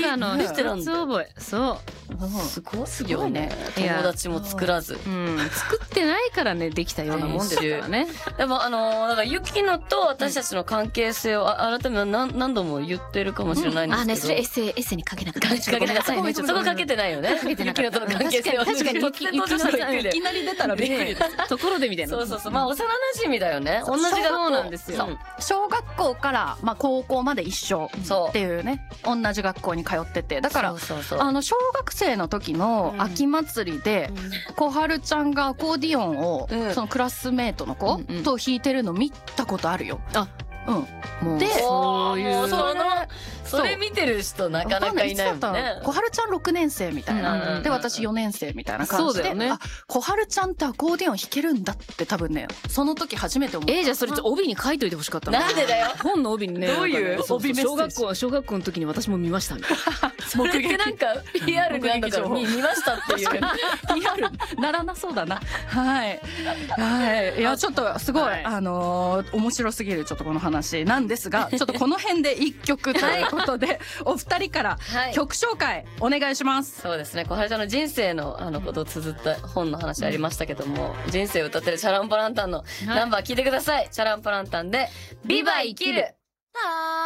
なの。 一発覚え。そう。 すごいよね。友達も作らず。 作ってないからね、できたようなもんですからね。 でもだからゆきのと私たちの関係性を改めて何度も言ってるかもしれないんですけど。 ね、それエッセイに書けなかった。 書けなかった。そこ書けてないよね。ゆきのとの関係性は。 確かに、 いきなり出たらびっくりです。 ところでみたいな。 そう。まあ、幼馴染だよね。同じ学校なんですよ。 小学校から高校まで一緒っていうね、同じ学校に通ってて、だから小学生の時の秋祭りで小春ちゃんがアコーディオンをそのクラスメートの子と弾いてるの見たことあるよ。 で、 そういうそれ見てる人なかなかいないもんね。 小春ちゃん6年生みたいな。で、私4年生みたいな感じで。小春ちゃんってアコーディオン弾けるんだって多分ね、その時初めて思った。 じゃあそれ帯に書いといてほしかったなんでだよ。 本の帯にね。 どういう帯メッセージ。小学校の時に私も見ましたみたいな。 目撃なんか PR なんだから見ましたっていう PR ならなそうだな。はい。いや、ちょっとすごい、面白すぎるちょっとこの話なんですが、ちょっとこの辺で一曲ということで、お二人から曲紹介お願いします。 そうですね。小春ちゃんの人生のことを綴った本の話ありましたけども、人生を歌ってるチャランポランタンのナンバー聞いてください。チャランポランタンでビバ生きる。